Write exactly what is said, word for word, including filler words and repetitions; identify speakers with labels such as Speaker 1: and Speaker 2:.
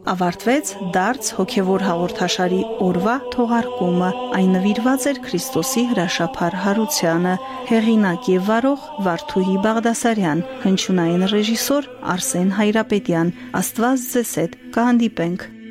Speaker 1: Ավարտվեց դարձ հոգևոր հաղորդաշարի օրվա թողարկումը, այն նվիրված էր Քրիստոսի հրաշափառ հարությանը, հեղինակ եւ վարող Վարդուհի Բաղդասարյան, հնչյունային ռեժիսոր Արսեն Հայրապետյան։ Աստված ձեզ հետ, կհանդիպենք։